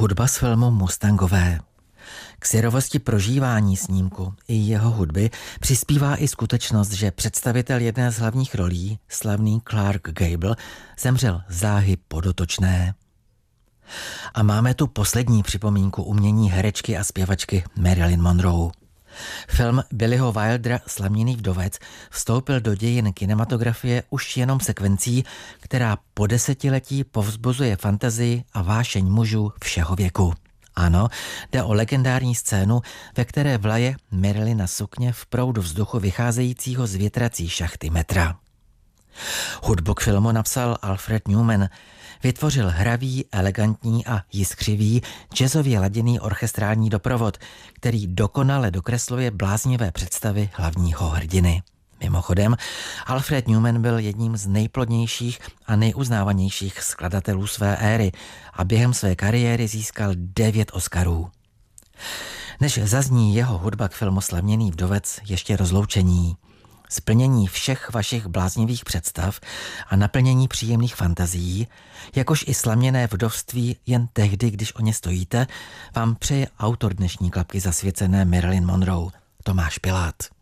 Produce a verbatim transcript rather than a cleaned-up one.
Hudba z filmu Mustangové. K syrovosti prožívání snímku i jeho hudby přispívá i skutečnost, že představitel jedné z hlavních rolí, slavný Clark Gable, zemřel záhy podotočné. A máme tu poslední připomínku umění herečky a zpěvačky Marilyn Monroe. Film Billyho Wildera Slaměný vdovec vstoupil do dějin kinematografie už jenom sekvencí, která po desetiletí povzbuzuje fantazii a vášeň mužů všeho věku. Ano, jde o legendární scénu, ve které vlaje Marilyn na sukně v proudu vzduchu vycházejícího z větrací šachty metra. Hudbu k filmu napsal Alfred Newman. Vytvořil hravý, elegantní a jiskřivý, jazzově laděný orchestrální doprovod, který dokonale dokresluje bláznivé představy hlavního hrdiny. Mimochodem, Alfred Newman byl jedním z nejplodnějších a nejuznávanějších skladatelů své éry a během své kariéry získal devět Oscarů. Než zazní jeho hudba k filmu Slaměný vdovec, ještě rozloučení. Splnění všech vašich bláznivých představ a naplnění příjemných fantazií, jakož i slaměné vdovství jen tehdy, když o ně stojíte, vám přeje autor dnešní klapky zasvěcené Marilyn Monroe, Tomáš Pilát.